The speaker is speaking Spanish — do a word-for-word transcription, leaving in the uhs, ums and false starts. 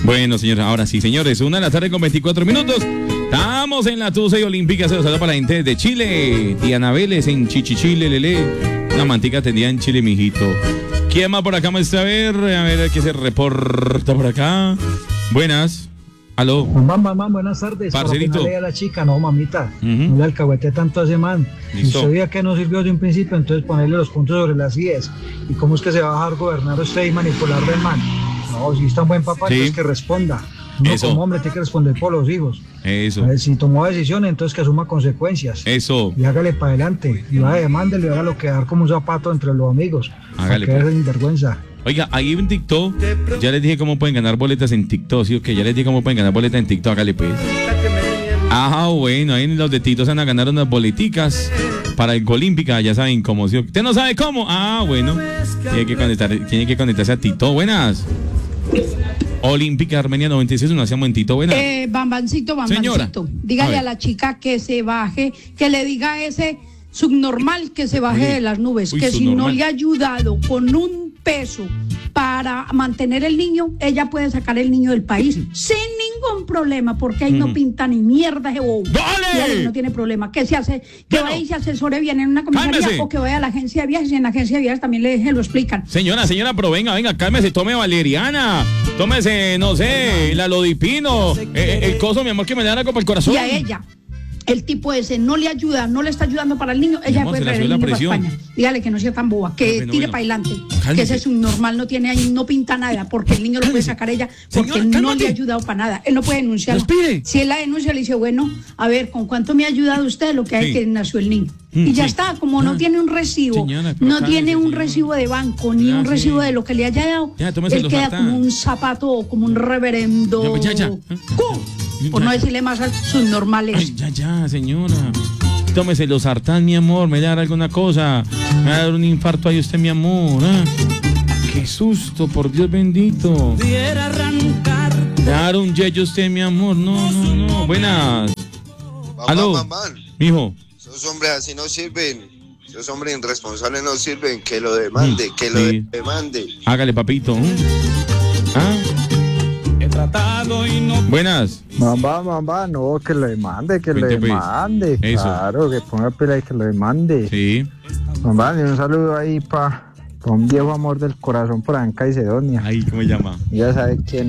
Bueno, señores, ahora sí, señores, una de la tarde con veinticuatro minutos. Estamos en la Tusa y Olímpica. Se los saluda para la gente de Chile. Diana Vélez en Chichichile, lele. Una mantica tendida en Chile, mijito. ¿Quién más por acá me está a ver? A ver, ¿qué se reporta por acá? Buenas. Aló. Mamá, mamá, buenas tardes. Parcerito. A la chica, no, mamita. Uh-huh. No le alcahuete tanto a ese man. Listo. Y sabía que no sirvió de un principio, entonces ponerle los puntos sobre las íes. ¿Y cómo es que se va a dejar gobernar usted y manipular del man? No, si es tan buen papá, Sí. entonces que responda. No, Eso. como hombre tiene que responder por los hijos. Eso. A ver, si tomó decisiones, entonces que asuma consecuencias. Eso. Y hágale para adelante. Y vaya, demándele y haga lo que dar como un zapato entre los amigos. Hágale, para que pues. es sinvergüenza. Oiga, ahí en TikTok, ya les dije cómo pueden ganar boletas en TikTok, ¿sí o qué? Ya les dije cómo pueden ganar boletas en TikTok, hágale pues. Ah, bueno, ahí los de Tito se van a ganar unas boleticas para el Olímpica, ya saben cómo, ¿sí? ¿Usted no sabe cómo? Ah, bueno, tiene que, conectar, tiene que conectarse a Tito, buenas. Olímpica Armenia noventa y seis, nos hacemos en Tito, buenas. Eh, bambancito, bambancito, Señora, dígale a a, ver. la chica que se baje, que le diga a ese subnormal que se baje Oye, de las nubes, uy, que si subnormal. no le ha ayudado con un peso para mantener el niño, ella puede sacar el niño del país sin ningún problema, porque ahí no pinta ni mierda ese bobo. ¡Vale! Dígale, no tiene problema, que se hace, que Bueno. vaya y se asesore bien en una comisaría Cálmese. o que vaya a la agencia de viajes, y en la agencia de viajes también le, se lo explican. Señora, señora, pero venga, venga, cálmese, tome valeriana, tómese, no sé, la lodipino, eh, eh, el coso, mi amor, que me da algo para el corazón. Y a ella, el tipo ese no le ayuda, no le está ayudando para el niño, ella amor, puede se le traer sube el la niño para presión. España. Dígale que no sea tan boba, que Bueno, tire bueno. para adelante, Cálmese. que ese es un normal, no tiene ahí, no pinta nada, porque el niño lo puede Cálmese. sacar ella, porque Señora, no cálmate. le ha ayudado para nada. Él no puede denunciarlo. Respire. Si él la denuncia, le dice, bueno, a ver, ¿con cuánto me ha ayudado usted? Lo que hay Sí. que nació el niño. Mm, Y ya sí. está, como no Ah. tiene un recibo, Señora, pero no cálmese, tiene un señora. recibo de banco, ni Ya, un sí. recibo de lo que le haya dado, Ya, tómese él los queda sartán. como un zapato, como un reverendo. Ya, pues, ya, ya. ¡Cu! Por no decirle más a sus normales. Ay, ya, ya, señora. Tómese los sartán, mi amor, me va a dar alguna cosa. Me va a dar un infarto ahí usted, mi amor. ¿eh? Qué susto, por Dios bendito. Me va a dar un yello usted, mi amor. No, no, no. Buenas. Mamá, Aló. mamá, Mijo. esos hombres así no sirven. Esos hombres irresponsables no sirven. Que lo demande, Mm, que lo sí. demande. Hágale, papito. ¿Ah? Buenas. Mamá, mamá, no, que lo demande, que lo Cuente, pues. demande. Eso. Claro, que ponga pila y que lo demande. Sí. Mamá, y un saludo ahí para pa un viejo amor del corazón por acá en Caicedonia. Ahí, ¿cómo se llama? Ya sabe quién.